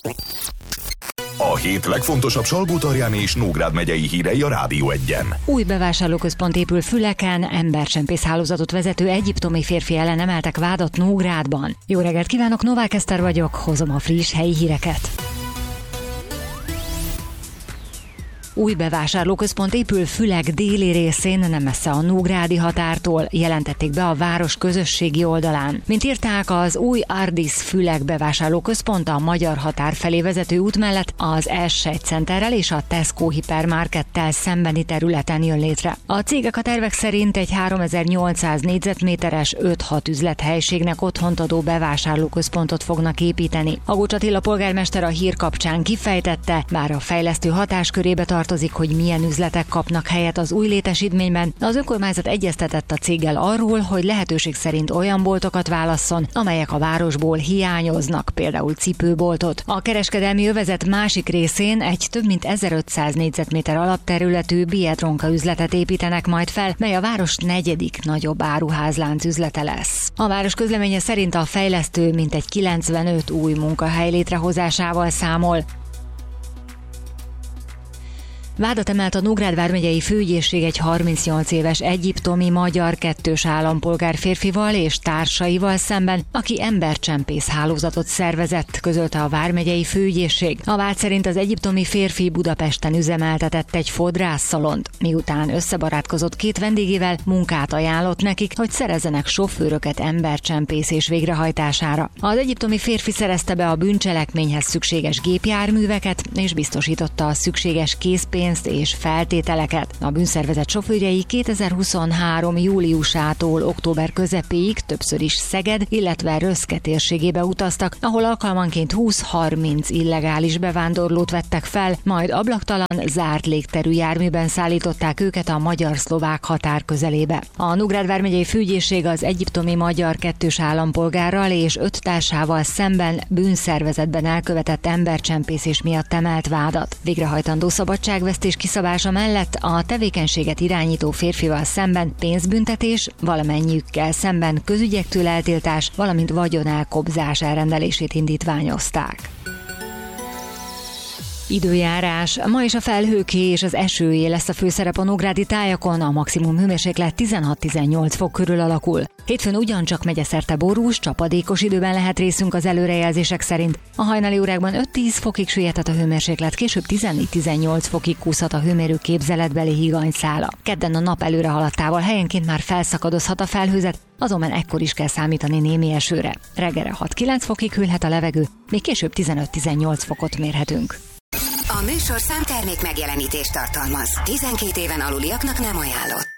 A hét legfontosabb Salgótarjáni és Nógrád megyei hírei a Rádió Egyen. Új bevásárlóközpont épül Füleken, embercsempész hálózatot vezető egyiptomi férfi ellen emeltek vádat Nógrádban. Jó reggelt kívánok, Novák Eszter vagyok, hozom a friss helyi híreket. Új bevásárlóközpont épül Fülek déli részén, nem messze a nógrádi határtól, jelentették be a város közösségi oldalán. Mint írták, az új Ardis Fülek bevásárlóközpont a magyar határ felé vezető út mellett az S1 Centerrel és a Tesco hipermarkettel szembeni területen jön létre. A cégek a tervek szerint egy 3800 négyzetméteres 5-6 üzlethelyiségnek otthont adó bevásárlóközpontot fognak építeni. Agocs Attila polgármester a hír kapcsán kifejtette, bár a fejlesztő hatáskörébe tartozik, hogy milyen üzletek kapnak helyet az új létesítményben, az önkormányzat egyeztetett a céggel arról, hogy lehetőség szerint olyan boltokat válasszon, amelyek a városból hiányoznak, például cipőboltot. A kereskedelmi övezet másik részén egy több mint 1500 négyzetméter alapterületű Biedronka üzletet építenek majd fel, mely a város negyedik nagyobb áruházlánc üzlete lesz. A város közleménye szerint a fejlesztő mintegy 95 új munkahely létrehozásával számol. Vádat emelt a Nógrád vármegyei főügyészség egy 38 éves egyiptomi magyar kettős állampolgár férfival és társaival szemben, aki embercsempész hálózatot szervezett, közölte a vármegyei főügyészség. A vád szerint az egyiptomi férfi Budapesten üzemeltetett egy fodrásszalont, miután összebarátkozott két vendégével, munkát ajánlott nekik, hogy szerezzenek sofőröket embercsempészés végrehajtására. Az egyiptomi férfi szerezte be a bűncselekményhez szükséges gépjárműveket és biztosította a szükséges készpénzt és feltételeket. A bűnszervezet sofőrjei 2023. júliusától október közepéig többször is Szeged, illetve Röszke térségébe utaztak, ahol alkalmanként 20-30 illegális bevándorlót vettek fel, majd ablaktalan, zárt légterű járműben szállították őket a magyar-szlovák határ közelébe. A Nógrád vármegyei főügyészség az egyiptomi magyar kettős állampolgárral és 5 társával szemben bűnszervezetben elkövetett embercsempészés miatt emelt vádat. Végrehajtandó szabadságvesztés kiszabása mellett a tevékenységet irányító férfival szemben pénzbüntetés, valamennyiükkel szemben közügyektől eltiltás, valamint vagyonelkobzás elrendelését indítványozták. Időjárás. Ma is a felhőké és az esőé lesz a főszerep a nógrádi tájakon, a maximum hőmérséklet 16-18 fok körül alakul. Hétfőn ugyancsak megyeszerte borús, csapadékos időben lehet részünk az előrejelzések szerint. A hajnali órákban 5-10 fokig süllyedhet a hőmérséklet, később 14-18 fokig kúszhat a hőmérő képzeletbeli higanyszála. Kedden a nap előre haladtával helyenként már felszakadozhat a felhőzet, azonban ekkor is kell számítani némi esőre. Reggelre 6-9 fokig hűlhet a levegő, még később 15-18 fokot mérhetünk. A műsor számtermék megjelenítést tartalmaz. 12 éven aluliaknak nem ajánlott.